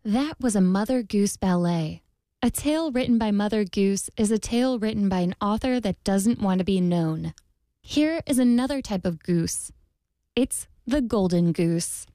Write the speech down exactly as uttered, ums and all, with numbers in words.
That was a Mother Goose ballet. A tale written by Mother Goose is a tale written by an author that doesn't want to be known. Here is another type of goose. It's the golden goose.